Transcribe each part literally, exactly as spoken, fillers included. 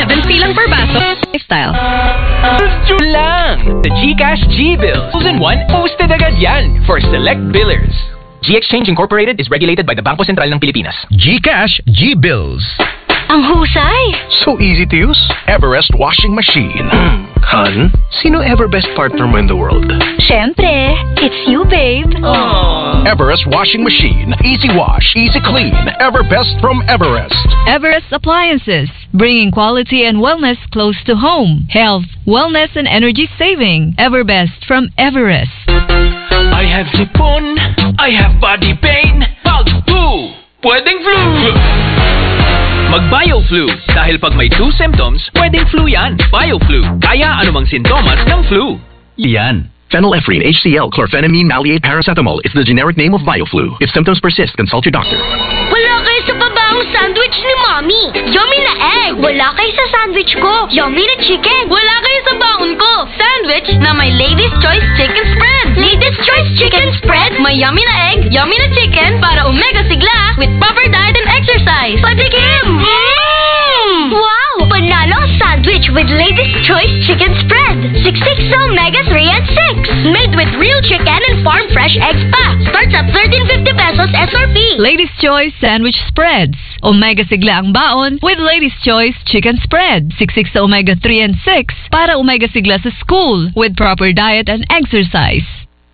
seven silang per baso. Lifestyle. June lang! The GCash G-Bills. two in one, posted agad yan for select billers. G-Exchange Incorporated is regulated by the Bangko Sentral ng Pilipinas. GCash G-Bills. Ang husay! So easy to use. Everest washing machine. Hun, sino Everbest partner mo in the world? Siyempre, it's you, babe. Aww. Everest washing machine. Easy wash, easy clean. Everbest from Everest. Everest Appliances, bringing quality and wellness close to home. Health, wellness, and energy saving. Everbest from Everest. I have sipon, I have body pain. Pag flu, pwedeng flu. Mag-BioFlu. Dahil pag may two symptoms, pwedeng flu yan. BioFlu. Kaya anumang sintomas ng flu. Yan. Phenylephrine, H C L, chlorphenamine, maleate, paracetamol. It's the generic name of BioFlu. If symptoms persist, consult your doctor. Wala kayo sa babahong sandwich ni Mommy. Yummy na egg. Wala kayo sa sandwich ko. Yummy na chicken. Wala kayo sa baon ko. Sandwich na may Lady's Choice Chicken Spread. Lady's Choice Chicken Spread. May yummy na egg, yummy na chicken para omega sigla with proper diet and exercise. Patikim! Mmm! Wow! Panalo ang sandwich with Lady's Choice Chicken Spread. sixty-six omega three and six. Made with real chicken and farm fresh eggs pa. Starts at thirteen fifty pesos S R P. Ladies' Choice Sandwich Spreads. Omega sigla ang baon with Ladies' Choice Chicken Spread. sixty-six omega three and six para omega sigla sa school with proper diet and exercise.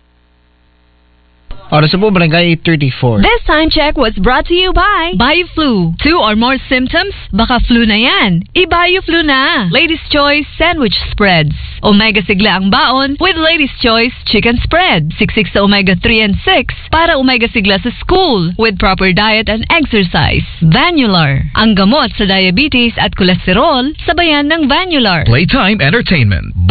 Oras po, Barangay eight thirty-four. This time check was brought to you by BioFlu. Two or more symptoms? Baka flu na yan. I-BioFlu na. Ladies' Choice Sandwich Spreads. Omega sigla ang baon with Ladies' Choice Chicken Spread. sixty-six omega three and six para omega sigla sa school with proper diet and exercise. Vanular. Ang gamot sa diabetes at kolesterol, sabayan ng Vanular. Playtime Entertainment.